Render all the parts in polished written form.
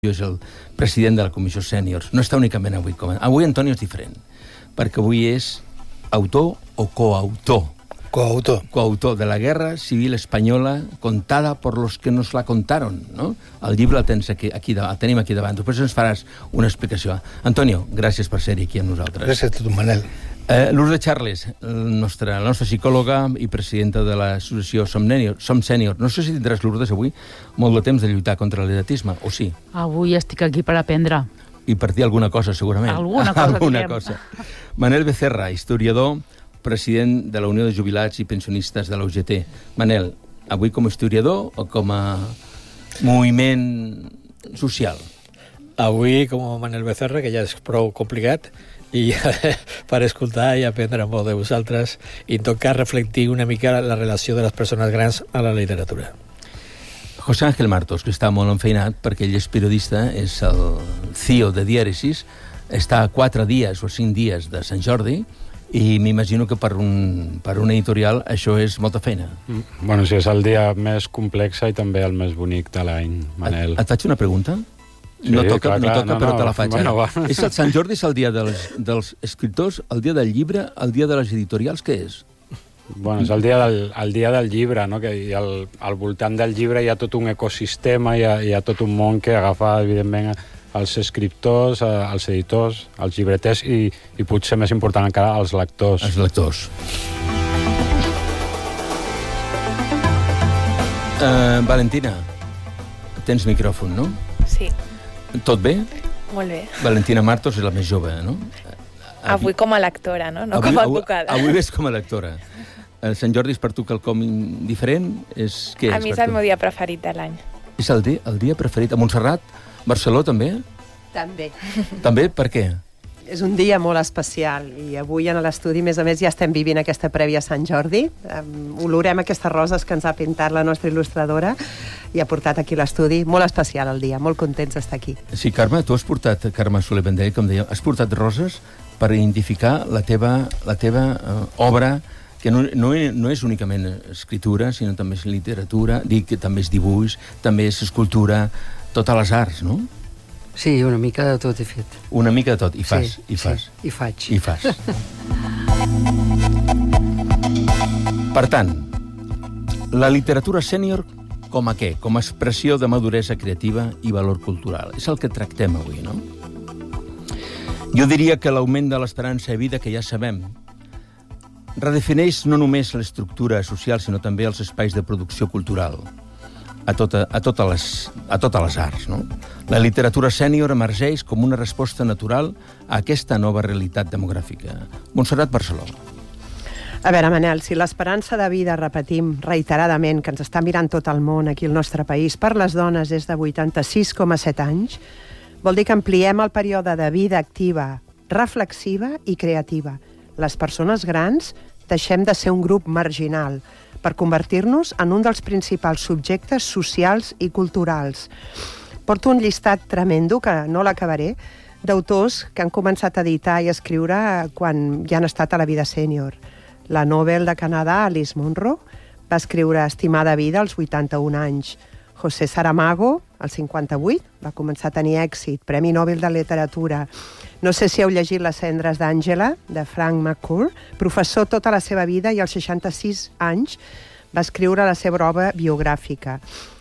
és el president de la Comissió Sèniors. No està únicament avui. Avui Antonio és diferent, perquè avui és autor o coautor. Coautor de la Guerra Civil Espanyola contada por los que nos la contaron, no? El llibre el tenim aquí davant. Després ens faràs una explicació. Antonio, gràcies per ser aquí amb nosaltres. Gràcies a tu, Manel. Lourdes Charles, la nostra psicòloga i presidenta de l'associació Som Sènior. No sé si tindràs, Lourdes, avui molt de temps de lluitar contra l'edatisme, o sí? Avui estic aquí per aprendre. I per dir alguna cosa, segurament. Alguna cosa. Manel Becerra, historiador, president de la Unió de Jubilats i Pensionistes de la UGT. Manel, avui com a historiador o com a moviment social? Avui com a Manel Becerra, que ja és prou complicat, i per escoltar i aprendre molt de vosaltres i tocar reflectir una mica la relació de les persones grans a la literatura. José Ángel Martos, que està molt enfeinat perquè ell és periodista, és el CEO de Dièresis, està a 4 dies o 5 dies de Sant Jordi i m'imagino que per un editorial això és molta feina. Bueno, sí, és el dia més complex i també el més bonic de l'any, Manel. Et faig una pregunta? Sí, no toca, però te la faig. Bueno, és el Sant Jordi, és el dia dels escriptors, el dia del llibre, el dia de les editorials, què és? Bueno, és el dia del llibre, no? Que al voltant del llibre hi ha tot un ecosistema, hi ha tot un món que agafa, evidentment, els escriptors, els editors, els llibreters i potser més important encara, els lectors. Els lectors. Valentina, tens micròfon, no? Sí. Tot bé? Molt bé. Valentina Martos és la més jove, no? Avui com a lectora, no? No com a advocada. Avui ves com a lectora. El Sant Jordi és per tu quelcom diferent? Què és per tu? A mi és el meu dia preferit de l'any. És el dia preferit. A Montserrat? Barcelona també? També. També? Per què? És un dia molt especial i avui en l'estudi, a més, ja estem vivint aquesta prèvia a Sant Jordi. Olorem aquestes roses que ens ha pintat la nostra il·lustradora i ha portat aquí l'estudi. Molt especial el dia, molt contents d'estar aquí. Sí, Carme, tu has portat, Carme Soler Vendrell, com dèiem, has portat roses per identificar la teva obra, que no és únicament escritura, sinó també és literatura, dic que també és dibuix, també és escultura, totes les arts, no? Sí, una mica de tot he fet. Una mica de tot, i fas, sí, i fas. Sí, i faig. I fas. Per tant, la literatura sènior com a què? Com a expressió de maduresa creativa i valor cultural. És el que tractem avui, no? Jo diria que l'augment de l'esperança de vida, que ja sabem, redefineix no només l'estructura social, sinó també els espais de producció cultural a totes les arts, no? La literatura sènior emergeix com una resposta natural a aquesta nova realitat demogràfica. Montserrat Barceló. A veure, Manel, si l'esperança de vida, repetim reiteradament, que ens està mirant tot el món aquí al nostre país, per les dones és de 86,7 anys, vol dir que ampliem el període de vida activa, reflexiva i creativa. Les persones grans deixem de ser un grup marginal per convertir-nos en un dels principals subjectes socials i culturals. Porto un llistat tremendo, que no l'acabaré, d'autors que han començat a editar i a escriure quan ja han estat a la vida sènior. La Nobel de Canadà, Alice Munro, va escriure Estimada vida als 81 anys. José Saramago, als 58, va començar a tenir èxit, Premi Nobel de Literatura. No sé si heu llegit Les cendres d'Àngela, de Frank McCourt, professor tota la seva vida i als 66 anys va escriure la seva obra biogràfica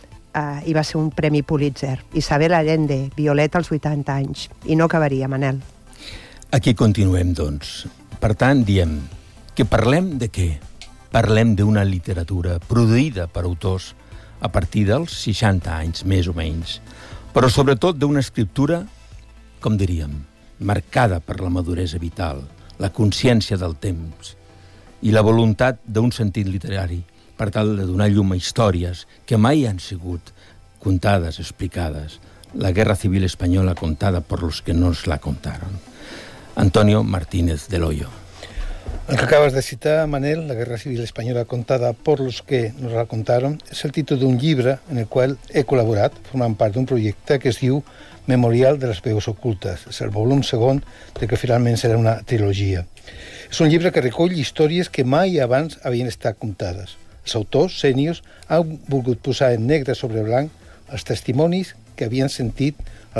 i va ser un Premi Pulitzer. Isabel Allende, Violeta, als 80 anys. I no acabaria, Manel. Aquí continuem, doncs. Per tant, diem que parlem de què? Parlem d'una literatura produïda per autors a partir dels 60 anys, més o menys. Però sobretot d'una escriptura, com diríem, marcada per la maduresa vital, la consciència del temps i la voluntat d'un sentit literari per tal de donar llum a històries que mai han sigut contades, explicades. La Guerra Civil Espanyola contada por los que nos la contaron. Antonio Martínez del Hoyo. El que acabas de citar, Manel, La Guerra Civil Espanyola contada por los que nos la contaron, és el títol d'un llibre en el qual he col·laborat, formant part d'un projecte que es diu Memorial de les veus ocultes. És el volum segon de que finalment serà una trilogia. És un llibre que recull històries que mai abans havien estat contades. Els autors sèniors han volgut posar en negre sobre blanc els testimonis que havien sentit